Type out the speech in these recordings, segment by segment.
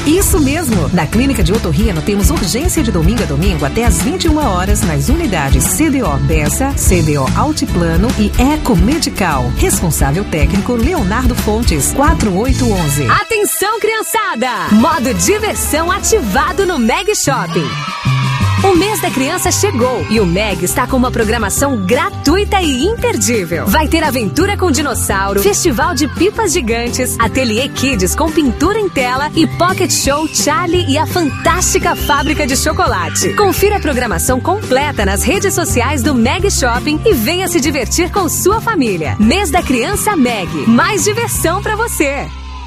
Isso mesmo! Na Clínica de Otorrino temos urgência de domingo a domingo até às 21 horas nas unidades CDO Bessa, CDO Altiplano e Eco Medical. Responsável técnico Leonardo Fontes, 4811. Atenção, criançada! Modo diversão ativado no Meg Shopping. O mês da criança chegou e o Meg está com uma programação gratuita e imperdível. Vai ter aventura com dinossauro, festival de pipas gigantes, ateliê Kids com pintura em tela e Pocket Show Charlie e a fantástica fábrica de chocolate. Confira a programação completa nas redes sociais do Meg Shopping e venha se divertir com sua família. Mês da criança Meg. Mais diversão pra você.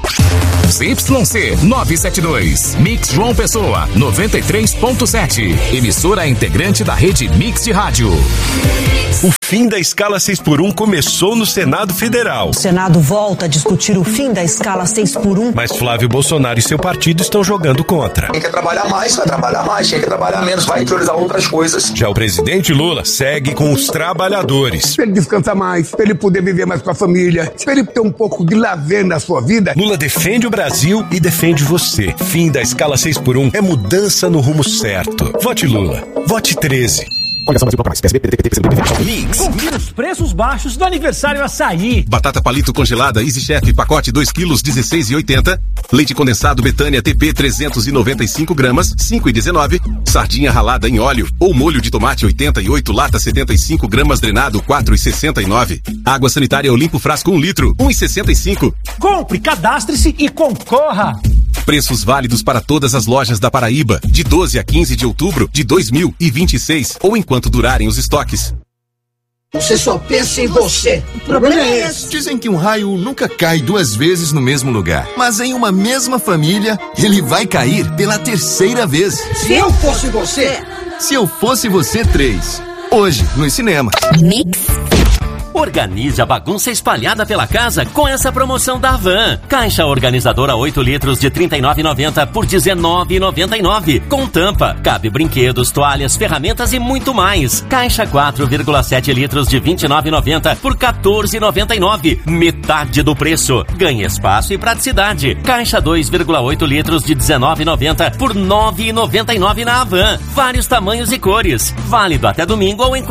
ZYC 972, Mix João Pessoa 93.7, emissora integrante da rede Mix de rádio. O fim da escala 6x1 começou no Senado Federal. O Senado volta a discutir o fim da escala 6x1. Mas Flávio Bolsonaro e seu partido estão jogando contra. Quem quer trabalhar mais, vai trabalhar mais. Quem quer trabalhar menos, vai priorizar outras coisas. Já o presidente Lula segue com os trabalhadores. Pra ele descansar mais, pra ele poder viver mais com a família, pra ele ter um pouco de lazer na sua vida. Lula defende o Brasil e defende você. Fim da escala 6x1 é mudança no rumo certo. Vote Lula. Vote 13. Coligação Brasil mais. PSB, PDT, PCB, Mix. Confira os preços baixos do aniversário Açaí. Batata palito congelada Easy Chef, pacote 2 kg, 16,80. Leite condensado Betânia TP 395 gramas, 5,19. Sardinha ralada em óleo ou molho de tomate 88, lata 75 gramas drenado, 4,69. Água sanitária Olimpo frasco 1 litro, 1,65. Compre, cadastre-se e concorra. Preços válidos para todas as lojas da Paraíba, de 12 a 15 de outubro de 2026, ou enquanto durarem os estoques. Você só pensa em você. O problema é esse. Dizem que um raio nunca cai 2 vezes no mesmo lugar. Mas em uma mesma família, ele vai cair pela 3ª vez. Se eu fosse você... Se eu fosse você, 3. Hoje, nos cinemas. Mix. Organize a bagunça espalhada pela casa com essa promoção da Havan. Caixa organizadora 8 litros de R$ 39,90 por R$ 19,99. Com tampa, cabe brinquedos, toalhas, ferramentas e muito mais. Caixa 4,7 litros de R$ 29,90 por R$ 14,99. Metade do preço. Ganhe espaço e praticidade. Caixa 2,8 litros de R$ 19,90 por R$ 9,99 na Havan. Vários tamanhos e cores. Válido até domingo ou em